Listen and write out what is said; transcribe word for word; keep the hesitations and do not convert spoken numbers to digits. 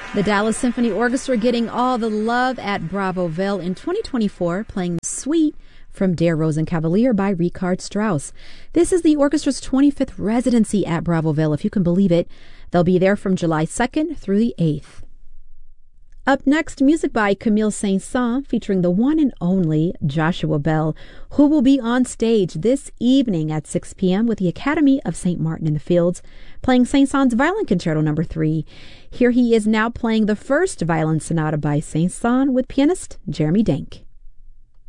The Dallas Symphony Orchestra getting all the love at Bravoville in twenty twenty-four, playing Suite from Der Rosenkavalier by Richard Strauss. This is the orchestra's twenty-fifth residency at Bravoville, if you can believe it. They'll be there from July second through the eighth. Up next, music by Camille Saint-Saëns featuring the one and only Joshua Bell, who will be on stage this evening at six p.m. with the Academy of Saint Martin in the Fields, playing Saint-Saëns' Violin Concerto number three. Here he is now playing the first violin sonata by Saint-Saëns with pianist Jeremy Denk.